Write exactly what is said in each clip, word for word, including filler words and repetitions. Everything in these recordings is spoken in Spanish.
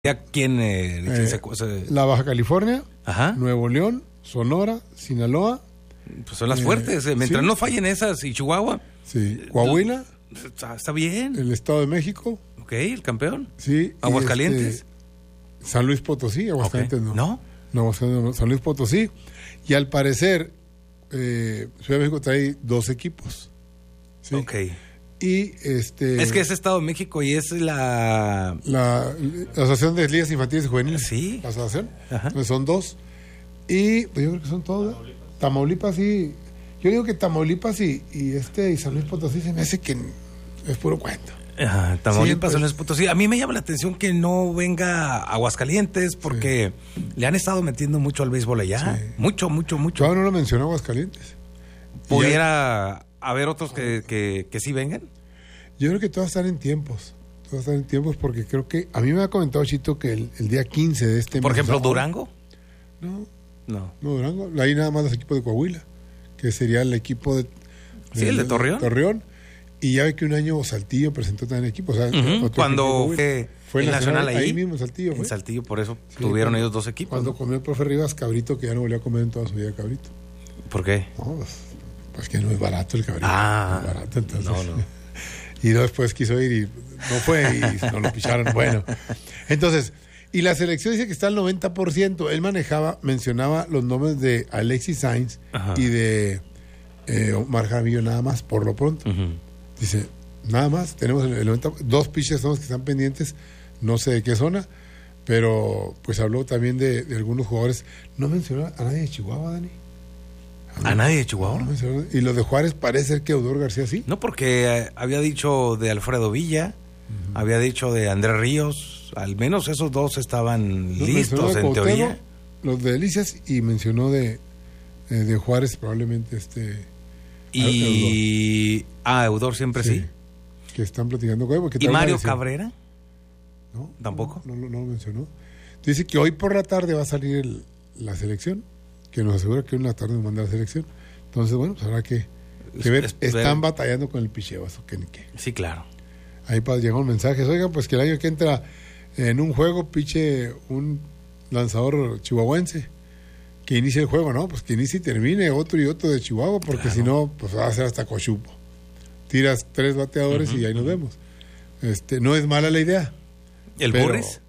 ¿Quién, eh, quién eh, se, se... La Baja California, Ajá. Nuevo León, Sonora, Sinaloa. Pues son las eh, fuertes. Eh, mientras sí. no fallen esas y Chihuahua. Sí, Coahuila. Está, está bien. El Estado de México. Ok, el campeón. Sí. Aguascalientes. Este, San Luis Potosí, Aguascalientes okay. no. ¿No? No, no, San Luis Potosí. Y al parecer, eh, Ciudad de México trae dos equipos. ¿Sí? Ok. Y este es que es Estado de México y es la... La, la Asociación de Ligas Infantiles y Juveniles. Sí. La asociación. Entonces son dos. Y pues yo creo que son todos. Tamaulipas, Tamaulipas sí. Yo digo que Tamaulipas y, y este y San Luis Potosí se me hace que es puro cuento. Ajá, Tamaulipas, sí, San Luis Potosí. A mí me llama la atención que no venga Aguascalientes porque sí. le han estado metiendo mucho al béisbol allá. Sí. Mucho, mucho, mucho. Todavía no lo mencionó Aguascalientes. ¿Pudiera haber otros que, que, que sí vengan? Yo creo que todas están en tiempos. Todas están en tiempos porque creo que... A mí me ha comentado Chito que el, el día quince de este mes... ¿Por ejemplo, Durango? No. No. No, Durango. Ahí nada más los equipos de Coahuila, que sería el equipo de... de sí, el de Torreón. De Torreón. Y ya ve que un año Saltillo presentó también equipo. O sea, uh-huh. Cuando fue, fue el nacional, nacional ahí. Ahí mismo en Saltillo. En ¿fue? Saltillo, por eso sí, tuvieron cuando, ellos dos equipos. Cuando ¿no? comió el profe Rivas cabrito, que ya no volvió a comer en toda su vida cabrito. ¿Por qué? No, pues, pues que no es barato el cabrito. Ah. No es barato, entonces. No, no. Y después quiso ir y no fue y no lo picharon. Bueno, entonces, y la selección dice que está al noventa por ciento. Él manejaba, mencionaba los nombres de Alexis Sainz Ajá. y de eh, Omar Jaramillo nada más, por lo pronto. Uh-huh. Dice, nada más, tenemos el, el noventa por ciento, dos pitchers son los que están pendientes, no sé de qué zona, pero pues habló también de, de algunos jugadores. No mencionó a nadie de Chihuahua, Dani. ¿A nadie de Chihuahua? No, y los de Juárez parece ser que Eudor García sí. No, porque eh, había dicho de Alfredo Villa, uh-huh. había dicho de Andrés Ríos, al menos esos dos estaban no, listos en Cuauhtémoc, teoría. Los de Delicias y mencionó de, eh, de Juárez probablemente este... Y... Eudor. Ah, Eudor siempre sí. sí. Que están platicando con él. ¿Y Mario Cabrera? No. ¿Tampoco? No, no, no lo mencionó. Dice que hoy por la tarde va a salir el, la selección, que nos asegura que hoy en la tarde nos manda la selección. Entonces, bueno, pues habrá que, que ver. Es, es, Están ver. batallando con el picheo, eso que ni qué. Sí, claro. Ahí llegaron mensajes. Oigan, pues que el año que entra en un juego piche un lanzador chihuahuense. Que inicie el juego, ¿no? Pues que inicie y termine otro y otro de Chihuahua, porque claro. si no, pues va a ser hasta cochupo. Tiras tres bateadores uh-huh, y ahí nos uh-huh. vemos. Este, no es mala la idea. ¿El pero... Burris?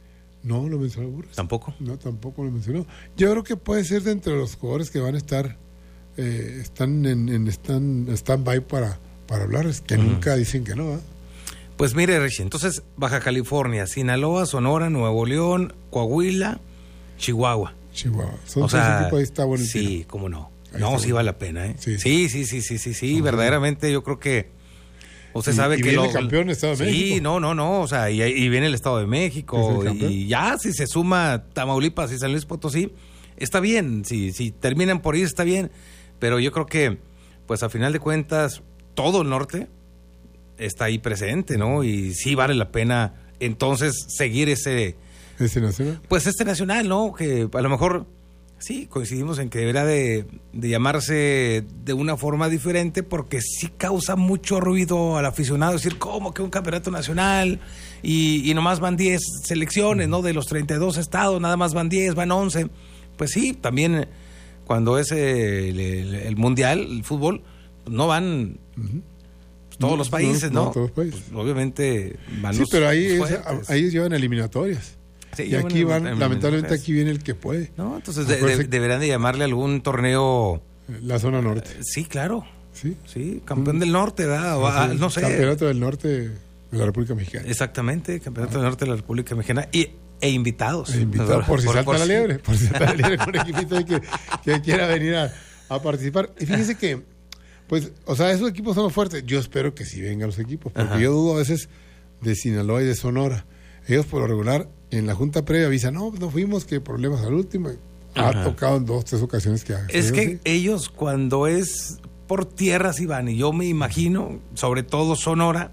No, lo mencionó Burris. ¿Tampoco? No, tampoco lo mencionó. Yo creo que puede ser de entre los jugadores que van a estar, eh, están en, en están stand-by para, para hablarles, que uh-huh. nunca dicen que no, ¿eh? Pues mire, Richie, entonces Baja California, Sinaloa, Sonora, Nuevo León, Coahuila, Chihuahua. Chihuahua. Son o sea, equipos, ahí está bueno el sí, tiro. cómo no. Ahí no, sí bueno. vale la pena, ¿eh? Sí, sí, sí, sí, sí, sí, sí. verdaderamente yo creo que usted y, sabe y que viene lo, el campeón Estado de sí, México. Sí, no, no, no, o sea, y, y viene el Estado de México y ya si se suma Tamaulipas y San Luis Potosí, está bien, si, si terminan por ir está bien, pero yo creo que pues a final de cuentas todo el norte está ahí presente, ¿no? Y sí vale la pena entonces seguir ese... ¿Este nacional? Pues este nacional, ¿no? Que a lo mejor sí coincidimos en que deberá de, de llamarse de una forma diferente porque sí causa mucho ruido al aficionado decir, ¿cómo que un campeonato nacional? Y, y nomás van diez selecciones, ¿no? De los treinta y dos estados, nada más van diez, van once. Pues sí, también cuando es el, el, el mundial, el fútbol, no van... Uh-huh. Todos no, los países, ¿no? no, no todos los países. Pues, obviamente van sí, los pero ahí, es, ahí llevan eliminatorias. Sí, y aquí van, lamentablemente aquí viene el que puede. No, entonces de, de, deberán de llamarle algún torneo... La zona norte. Sí, claro. Sí. Sí, campeón mm. del norte, ¿verdad? O, ah, no sé. Campeonato del norte de la República Mexicana. Exactamente, campeonato ah. del norte de la República Mexicana. Y, e invitados. E invitados, por, por si por, salta por la si... liebre. Por si salta la liebre con un equipito que, que quiera venir a, a participar. Y fíjese que... Pues, o sea, esos equipos son los fuertes. Yo espero que sí vengan los equipos, porque Ajá. yo dudo a veces de Sinaloa y de Sonora. Ellos por lo regular, en la junta previa avisan, no, no fuimos, que problemas al último. Ajá. Ha tocado en dos, tres ocasiones que hagan. Es que sí. ellos cuando es por tierra sí van, y yo me imagino, sobre todo Sonora,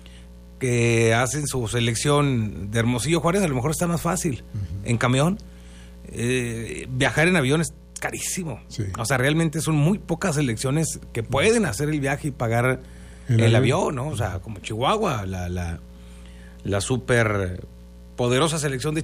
que hacen su selección de Hermosillo Juárez, a lo mejor está más fácil. Uh-huh. En camión, eh, viajar en avión es carísimo. Sí. O sea, realmente son muy pocas selecciones que pueden hacer el viaje y pagar el, el avión, ¿no? O sea, como Chihuahua, la, la, la super poderosa selección de